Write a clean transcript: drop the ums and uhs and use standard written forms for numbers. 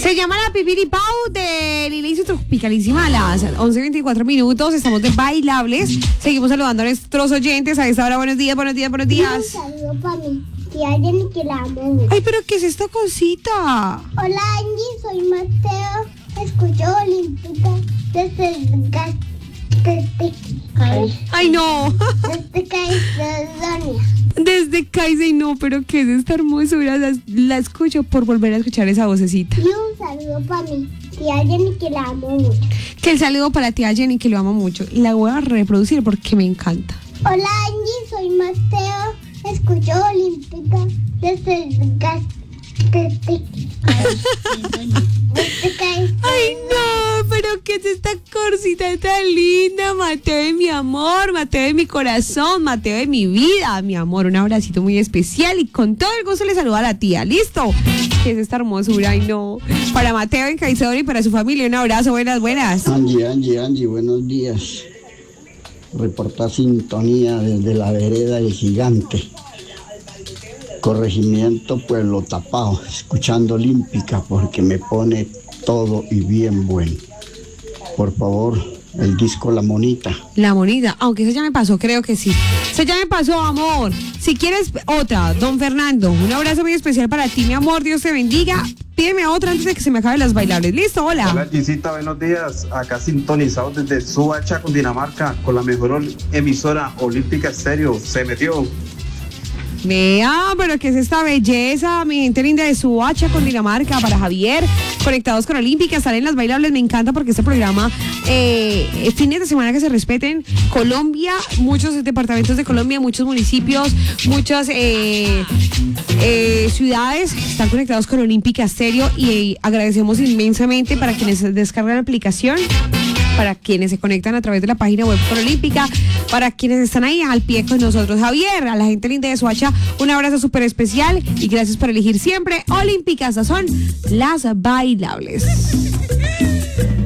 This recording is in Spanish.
Se llama la Pipiripau de Lili y su Tropicalísima a las 11:24. Estamos de bailables. Seguimos saludando a nuestros oyentes a esta hora. Buenos días, buenos días, buenos días. Un saludo para mi tía Jenny, que la amo mucho. Ay, pero ¿qué es esta cosita? Hola Angie, soy Mateo. Escucho Olímpica desde Ay, no. desde California. Desde Kaisei, no, pero ¿qué es esta hermosura? La escucho por volver a escuchar esa vocecita. Y un saludo para mi tía Jenny, que la amo mucho. Que el saludo para tía Jenny, que lo amo mucho. Y la voy a reproducir porque me encanta. Hola Angie, soy Mateo. Escucho Olímpica desde Ay, no, pero ¿qué es esta corsita tan linda? Mateo de mi amor, Mateo de mi corazón, Mateo de mi vida, mi amor. Un abracito muy especial y con todo el gusto le saluda a la tía. ¿Listo? ¿Qué es esta hermosura? Ay, no. Para Mateo en Caicedo y para su familia, un abrazo. Buenas, buenas. Angie, buenos días. Reportar sintonía desde la vereda del Gigante. Corregimiento Pueblo Tapao, escuchando Olímpica porque me pone todo y bien bueno. Por favor, el disco La Monita. La Monita, aunque esa ya me pasó, creo que sí. Esa ya me pasó, amor. Si quieres otra, don Fernando, un abrazo muy especial para ti, mi amor. Dios te bendiga. Pídeme otra antes de que se me acaben las bailables. ¿Listo? Hola. Hola, Gisita, buenos días. Acá sintonizados desde Suacha, Cundinamarca, con la mejor emisora Olímpica Estéreo. Se metió. Vea, pero ¿qué es esta belleza? Mi gente linda de Suacha, Cundinamarca, para Javier, conectados con Olímpica, salen las bailables, me encanta porque este programa, fines de semana que se respeten, Colombia, muchos departamentos de Colombia, muchos municipios, muchas ciudades están conectados con Olímpica Estéreo y agradecemos inmensamente para quienes descargan la aplicación, para quienes se conectan a través de la página web con Olímpica, para quienes están ahí al pie con nosotros. Javier, a la gente linda de Suacha, un abrazo súper especial y gracias por elegir siempre Olímpica. Estas son las bailables.